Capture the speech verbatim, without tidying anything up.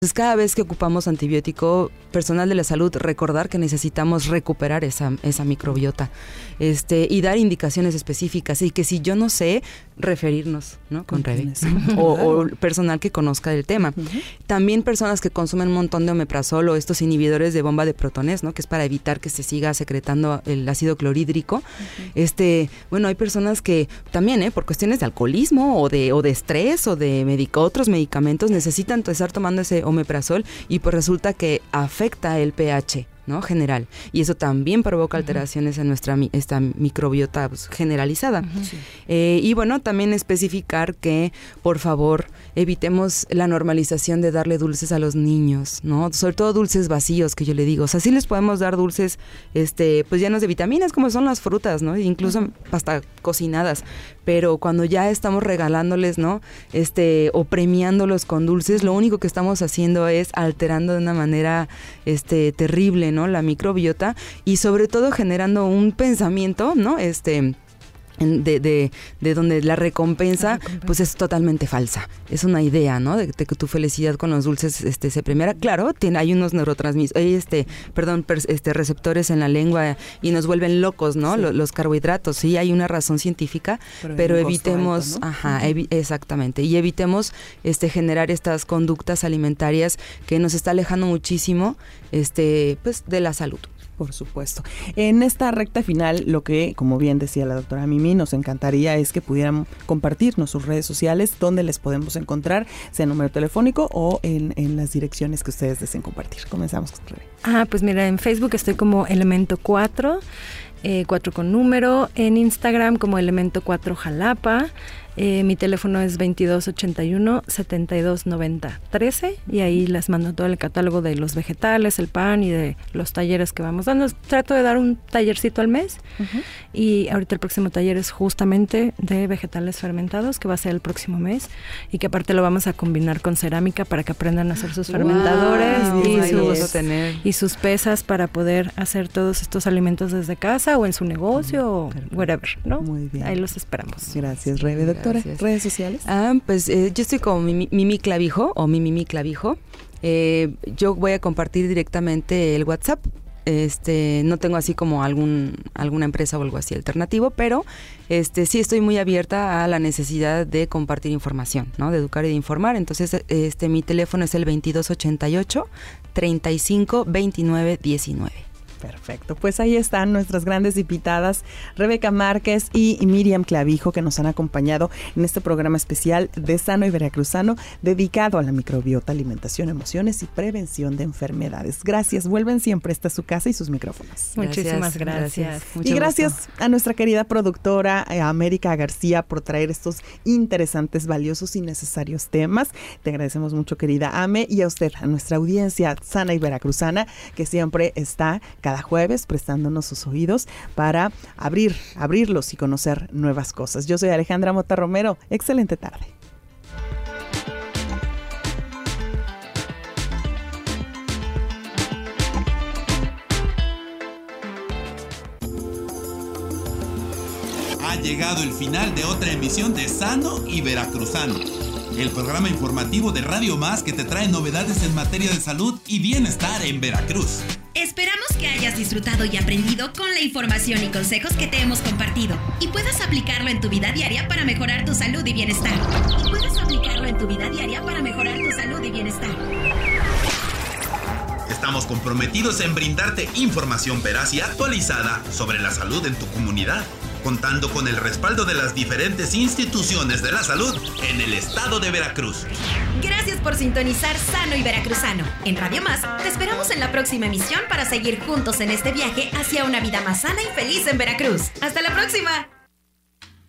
Entonces, cada vez que ocupamos antibiótico, personal de la salud, recordar que necesitamos recuperar esa, esa microbiota este, y dar indicaciones específicas. Y que si yo no sé, referirnos, ¿no? Con Rebe. O, o personal que conozca del tema. Uh-huh. También personas que consumen un montón de omeprazol o estos inhibidores de bomba de protones, ¿no? Que es para evitar que se siga secretando el ácido clorhídrico. Uh-huh. Este, bueno, hay personas que también, ¿eh? Por cuestiones de alcoholismo o de, o de estrés o de medico, otros medicamentos necesitan estar tomando ese omeprazol y pues resulta que afecta el pH, ¿no? General. Y eso también provoca alteraciones uh-huh. en nuestra esta microbiota pues, generalizada. Uh-huh. Sí. Eh, y bueno, también especificar que, por favor, evitemos la normalización de darle dulces a los niños, ¿no? Sobre todo dulces vacíos, que yo le digo. O sea, sí les podemos dar dulces este, pues llenos de vitaminas, como son las frutas, ¿no? Incluso uh-huh. hasta cocinadas. Pero cuando ya estamos regalándoles, ¿no? Este, o premiándolos con dulces, lo único que estamos haciendo es alterando de una manera este, terrible, ¿no? La microbiota y sobre todo generando un pensamiento, ¿no? Este... De, de, de donde la recompensa, la recompensa pues es totalmente falsa. Es una idea, ¿no? De, de que tu felicidad con los dulces este, se premiara. Claro, tiene, hay unos neurotransmisores, este, perdón, per, este, receptores en la lengua y nos vuelven locos, ¿no? Sí. Los, los carbohidratos, sí, hay una razón científica, pero, pero evitemos, alto, ¿no? Ajá, evi- exactamente, y evitemos este, generar estas conductas alimentarias que nos está alejando muchísimo, este, pues, de la salud. Por supuesto. En esta recta final, lo que, como bien decía la doctora Mimi, nos encantaría es que pudieran compartirnos sus redes sociales, donde les podemos encontrar, sea número telefónico o en, en las direcciones que ustedes deseen compartir. Comenzamos con Rebe. Ah, pues mira, en Facebook estoy como Elemento cuatro, eh, cuatro con número, en Instagram como Elemento cuatro Jalapa. Eh, mi teléfono es veintidós ochenta y uno, setenta y dos noventa, trece y ahí les mando todo el catálogo de los vegetales, el pan y de los talleres que vamos dando. Trato de dar un tallercito al mes uh-huh. y ahorita el próximo taller es justamente de vegetales fermentados, que va a ser el próximo mes y que aparte lo vamos a combinar con cerámica para que aprendan a hacer sus wow, fermentadores y, sus, y sus pesas para poder hacer todos estos alimentos desde casa o en su negocio uh-huh. o wherever, ¿no? Muy bien. Ahí los esperamos. Gracias, Rebe. Doctora, gracias. ¿Redes sociales? Ah, pues eh, yo estoy como Mimi, Mimi Clavijo o Mimi Mimi Clavijo. Eh, yo voy a compartir directamente el WhatsApp. Este, no tengo así como algún alguna empresa o algo así alternativo, pero este sí estoy muy abierta a la necesidad de compartir información, ¿no? De educar y de informar. Entonces, este mi teléfono es el veintidós ochenta y ocho, treinta y cinco, veintinueve, diecinueve. Perfecto, pues ahí están nuestras grandes invitadas, Rebeca Márquez y Miriam Clavijo, que nos han acompañado en este programa especial de Sano y Veracruzano, dedicado a la microbiota, alimentación, emociones y prevención de enfermedades. Gracias, vuelven siempre, esta es su casa y sus micrófonos. Muchísimas gracias. gracias. Y gracias gusto. a nuestra querida productora, a América García, por traer estos interesantes, valiosos y necesarios temas. Te agradecemos mucho, querida Ame, y a usted, a nuestra audiencia sana y veracruzana, que siempre está cada jueves prestándonos sus oídos para abrir, abrirlos y conocer nuevas cosas. Yo soy Alejandra Mota Romero. Excelente tarde. Ha llegado el final de otra emisión de Sano y Veracruzano, el programa informativo de Radio Más que te trae novedades en materia de salud y bienestar en Veracruz. Esperamos que hayas disfrutado y aprendido con la información y consejos que te hemos compartido y puedas aplicarlo en tu vida diaria para mejorar tu salud y bienestar. Y puedas aplicarlo en tu vida diaria para mejorar tu salud y bienestar. Estamos comprometidos en brindarte información veraz y actualizada sobre la salud en tu comunidad, contando con el respaldo de las diferentes instituciones de la salud en el estado de Veracruz. Gracias por sintonizar Sano y Veracruzano. En Radio Más te esperamos en la próxima emisión para seguir juntos en este viaje hacia una vida más sana y feliz en Veracruz. ¡Hasta la próxima!